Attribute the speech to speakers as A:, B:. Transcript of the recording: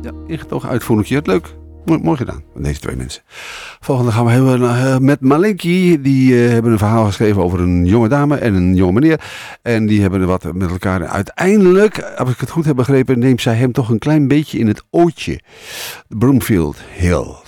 A: Ja, ingetogen uitvoeringje. Leuk. Mooi gedaan, deze twee mensen. Volgende gaan we hebben met Malenki. Die hebben een verhaal geschreven over een jonge dame en een jonge meneer. En die hebben wat met elkaar. Uiteindelijk, als ik het goed heb begrepen, neemt zij hem toch een klein beetje in het ootje. Broomfield Hill.